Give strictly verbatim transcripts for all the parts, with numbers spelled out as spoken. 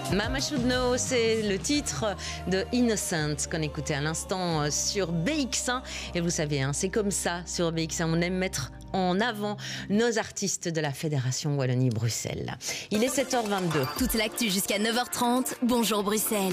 Mama Should Know, c'est le titre de Innocent qu'on écoutait à l'instant sur B X un. Et vous savez, hein, c'est comme ça sur B X un, on aime mettre en avant nos artistes de la Fédération Wallonie-Bruxelles. Il est sept heures vingt-deux. Toute l'actu jusqu'à neuf heures trente. Bonjour Bruxelles.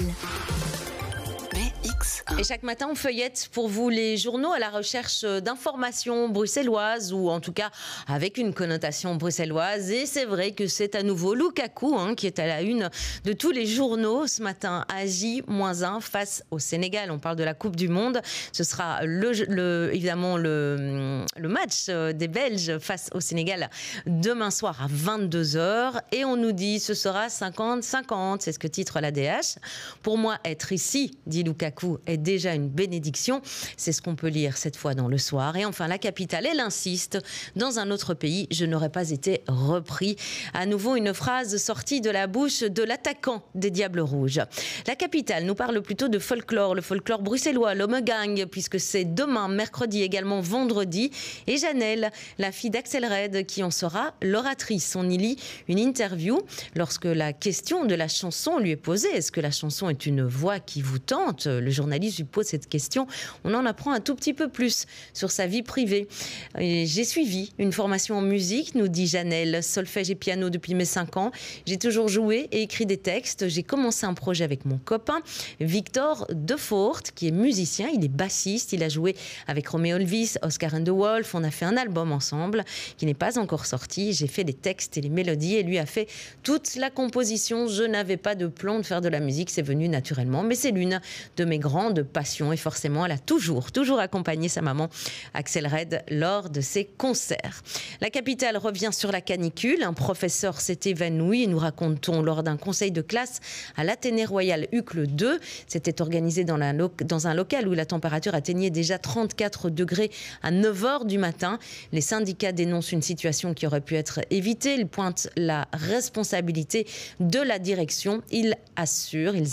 Et chaque matin, on feuillette pour vous les journaux à la recherche d'informations bruxelloises ou en tout cas avec une connotation bruxelloise. Et c'est vrai que c'est à nouveau Lukaku hein, qui est à la une de tous les journaux ce matin à J un face au Sénégal. On parle de la Coupe du Monde. Ce sera le, le, évidemment le, le match des Belges face au Sénégal demain soir à vingt-deux heures. Et on nous dit ce sera cinquante cinquante. C'est ce que titre la D H. Pour moi, être ici, dit Lukaku, est déjà une bénédiction. C'est ce qu'on peut lire cette fois dans Le Soir. Et enfin, la capitale, elle insiste. Dans un autre pays, je n'aurais pas été repris. À nouveau, une phrase sortie de la bouche de l'attaquant des Diables Rouges. La capitale nous parle plutôt de folklore, le folklore bruxellois, l'homme gang, puisque c'est demain, mercredi, également vendredi. Et Janelle, la fille d'Axel Red, qui en sera l'oratrice. On y lit une interview. Lorsque la question de la chanson lui est posée, est-ce que la chanson est une voix qui vous tente ? Le journaliste lui pose cette question. On en apprend un tout petit peu plus sur sa vie privée. Et j'ai suivi une formation en musique, nous dit Janelle, solfège et piano depuis mes cinq ans. J'ai toujours joué et écrit des textes. J'ai commencé un projet avec mon copain, Victor Defort, qui est musicien. Il est bassiste. Il a joué avec Romeo Elvis, Oscar and the Wolf. On a fait un album ensemble qui n'est pas encore sorti. J'ai fait les textes et les mélodies et lui a fait toute la composition. Je n'avais pas de plan de faire de la musique. C'est venu naturellement. Mais c'est l'une de mes grande passion et forcément elle a toujours, toujours accompagné sa maman Axel Red lors de ses concerts. La capitale revient sur la canicule. Un professeur s'est évanoui, nous racontons, lors d'un conseil de classe à l'Athénée Royal Uccle deux. C'était organisé dans, la, dans un local où la température atteignait déjà trente-quatre degrés à neuf heures du matin. Les syndicats dénoncent une situation qui aurait pu être évitée. Ils pointent la responsabilité de la direction. Ils assurent, ils